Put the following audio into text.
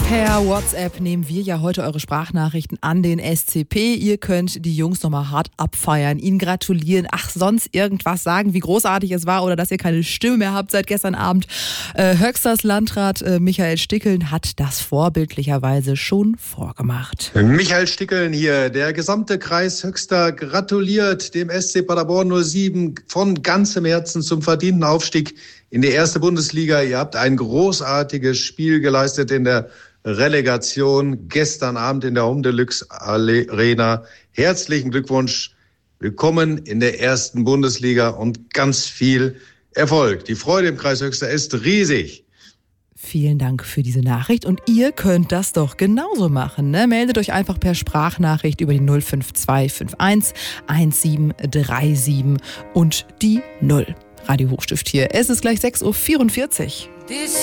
Per WhatsApp nehmen wir ja heute eure Sprachnachrichten an den SCP. Ihr könnt die Jungs nochmal hart abfeiern, ihnen gratulieren, sonst irgendwas sagen, wie großartig es war oder dass ihr keine Stimme mehr habt seit gestern Abend. Höxters Landrat Michael Stickeln hat das vorbildlicherweise schon vorgemacht. Michael Stickeln hier, der gesamte Kreis Höxter gratuliert dem SC Paderborn 07 von ganzem Herzen zum verdienten Aufstieg in die erste Bundesliga. Ihr habt ein großartiges Spiel geleistet in der Relegation gestern Abend in der Home Deluxe Arena. Herzlichen Glückwunsch. Willkommen in der ersten Bundesliga und ganz viel Erfolg. Die Freude im Kreis Höxter ist riesig. Vielen Dank für diese Nachricht und ihr könnt das doch genauso machen, ne? Meldet euch einfach per Sprachnachricht über die 05251 1737 und die 0. Radio Hochstift hier. Es ist gleich 6.44 Uhr.